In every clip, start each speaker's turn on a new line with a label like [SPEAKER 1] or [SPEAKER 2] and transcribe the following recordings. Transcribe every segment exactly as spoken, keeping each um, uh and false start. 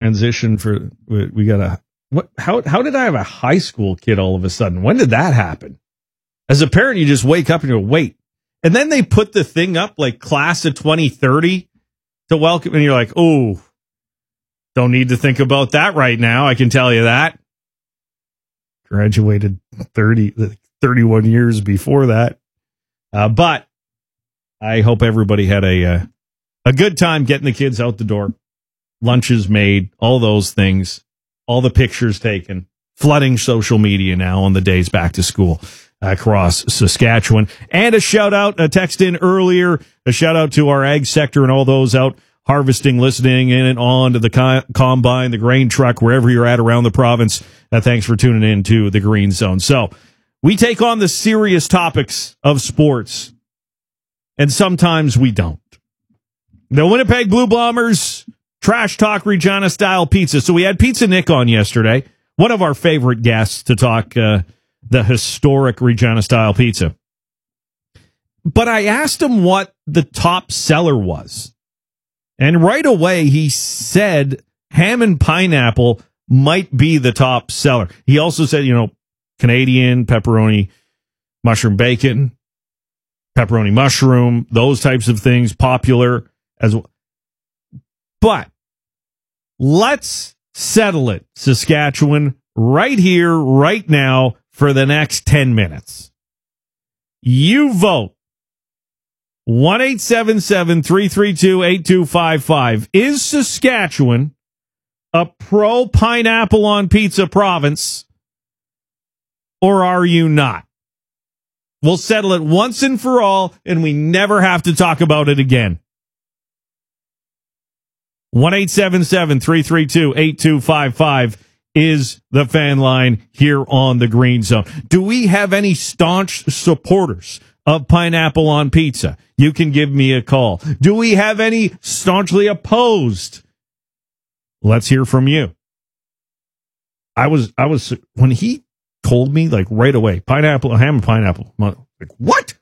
[SPEAKER 1] transition for we, we got a what? How how did I have a high school kid all of a sudden? When did that happen? As a parent, you just wake up and you go, wait, and then they put the thing up like class of twenty thirty to welcome, and you're like, oh, don't need to think about that right now. I can tell you that. Graduated thirty, thirty-one years before that, uh, but I hope everybody had a uh, a good time getting the kids out the door. Lunches made, all those things, all the pictures taken, flooding social media now on the days back to school across Saskatchewan. And a shout out, a text in earlier, a shout out to our ag sector and all those out harvesting, listening in and on to the co- combine, the grain truck, wherever you're at around the province. Uh, thanks for tuning in to the Green Zone. So we take on the serious topics of sports, and sometimes we don't. The Winnipeg Blue Bombers Trash Talk Regina style pizza. So we had Pizza Nick on yesterday, one of our favorite guests to talk uh, the historic Regina style pizza. But I asked him what the top seller was. And right away he said ham and pineapple might be the top seller. He also said, you know, Canadian, pepperoni, mushroom bacon, pepperoni mushroom, those types of things popular as well. But let's settle it, Saskatchewan, right here, right now, for the next ten minutes. You vote. one eight seven seven, three three two, eight two five five. Is Saskatchewan a pro pineapple on pizza province, or are you not? We'll settle it once and for all, and we never have to talk about it again. one eight seven seven, three three two, eight two five five is the fan line here on the Green Zone. Do we have any staunch supporters of pineapple on pizza? You can give me a call. Do we have any staunchly opposed? Let's hear from you. I was, I was, when he told me, like, right away, pineapple, ham and pineapple, like, what?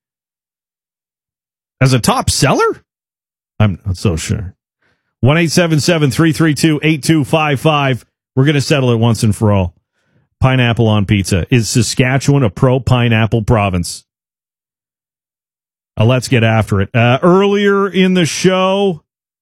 [SPEAKER 1] As a top seller? I'm not so sure. one eight seven seven, three three two, eight two five five. We're going to settle it once and for all. Pineapple on pizza. Is Saskatchewan a pro pineapple province? Uh, let's get after it. Uh, earlier in the show,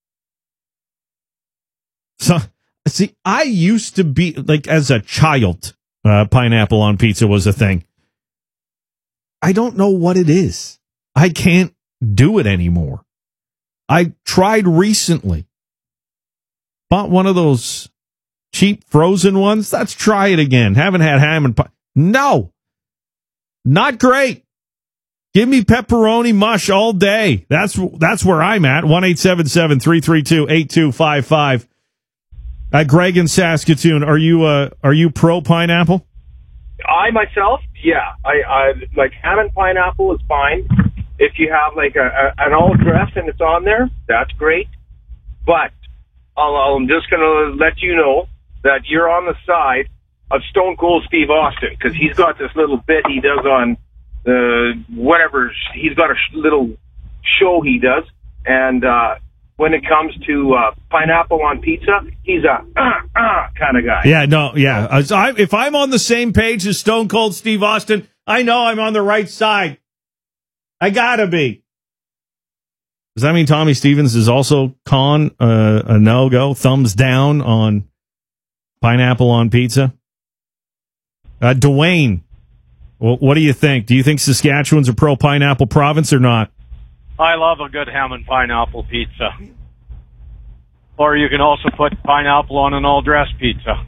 [SPEAKER 1] so see, I used to be, like, as a child, uh, pineapple on pizza was a thing. I don't know what it is. I can't do it anymore. I tried recently. Bought one of those cheap frozen ones. Let's try it again. Haven't had ham and pie. No. Not great. Give me pepperoni mush all day. That's that's where I'm at. one eight seven seven, three three two, eight two five five. Uh, Greg in Saskatoon, are you uh, are you pro pineapple?
[SPEAKER 2] I myself, yeah. I, I like ham and pineapple is fine. If you have like a, a an all dress and it's on there, that's great. But I'll, I'm just going to let you know that you're on the side of Stone Cold Steve Austin, because he's got this little bit he does on uh, whatever. He's got a sh- little show he does, and uh, when it comes to uh, pineapple on pizza, he's a uh, uh, kind of guy.
[SPEAKER 1] Yeah, no, yeah. As I, if I'm on the same page as Stone Cold Steve Austin, I know I'm on the right side. I gotta be. Does that mean Tommy Stevens is also con uh, a no-go, thumbs down on pineapple on pizza? Uh, Dwayne, well, what do you think? Do you think Saskatchewan's a pro-pineapple province or not?
[SPEAKER 3] I love a good ham and pineapple pizza. Or you can also put pineapple on an all-dressed pizza.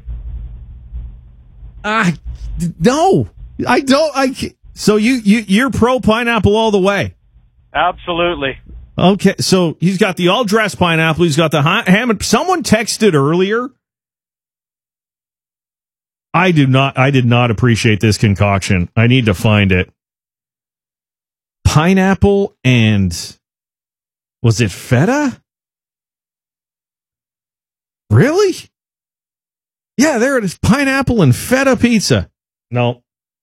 [SPEAKER 1] Uh, no, I don't. I So you, you, you're pro-pineapple all the way?
[SPEAKER 3] Absolutely.
[SPEAKER 1] Okay, so he's got the all-dressed pineapple. He's got the ham. And someone texted earlier. I do not. I did not appreciate this concoction. I need to find it. Pineapple and was it feta? Really? Yeah, there it is. Pineapple and feta pizza. No.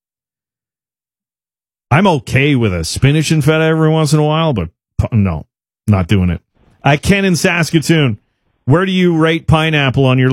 [SPEAKER 1] I'm okay with a spinach and feta every once in a while, but no, not doing it. I Ken in Saskatoon. Where do you rate pineapple on your